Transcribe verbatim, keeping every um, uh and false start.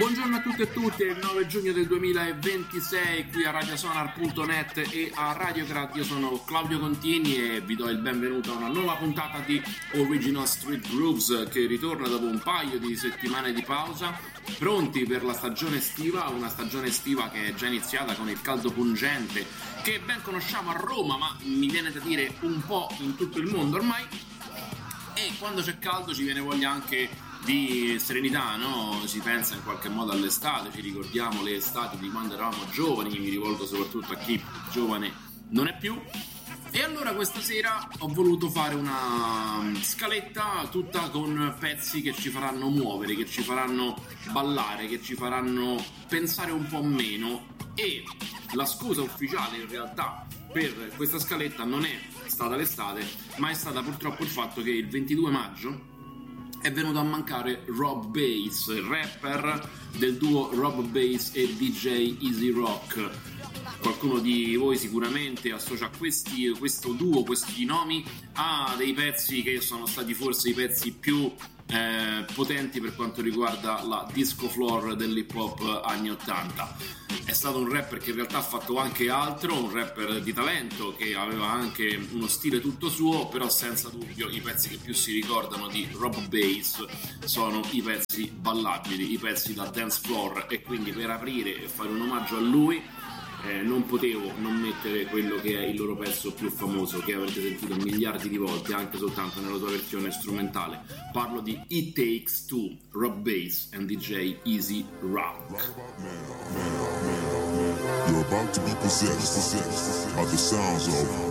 Buongiorno a tutti e tutte, il nove giugno del duemilaventisei qui a radiosonar punto net e a Radiocrat. Io sono Claudio Contini e vi do il benvenuto a una nuova puntata di Original Street Grooves che ritorna dopo un paio di settimane di pausa, pronti per la stagione estiva, una stagione estiva che è già iniziata con il caldo pungente che ben conosciamo a Roma, ma mi viene da dire un po' in tutto il mondo ormai. E quando c'è caldo ci viene voglia anche di serenità, no? Si pensa in qualche modo all'estate, ci ricordiamo le estati di quando eravamo giovani, mi rivolgo soprattutto a chi giovane non è più. E allora questa sera ho voluto fare una scaletta tutta con pezzi che ci faranno muovere, che ci faranno ballare, che ci faranno pensare un po' meno. E la scusa ufficiale in realtà per questa scaletta non è stata l'estate, ma è stata purtroppo il fatto che il ventidue maggio è venuto a mancare Rob Bass, il rapper del duo Rob Bass e D J Easy Rock. Qualcuno di voi sicuramente associa questi, questo duo, questi nomi, a dei pezzi che sono stati forse i pezzi più eh, potenti per quanto riguarda la disco floor dell'hip hop anni ottanta. È stato un rapper che in realtà ha fatto anche altro, un rapper di talento che aveva anche uno stile tutto suo, però senza dubbio i pezzi che più si ricordano di Rob Bass sono i pezzi ballabili, i pezzi da dance floor, e quindi per aprire e fare un omaggio a lui eh, non potevo non mettere quello che è il loro pezzo più famoso, che avrete sentito miliardi di volte anche soltanto nella sua versione strumentale. Parlo di It Takes Two, Rob Bass and D J Easy Rock. You're about to be possessed by the sounds of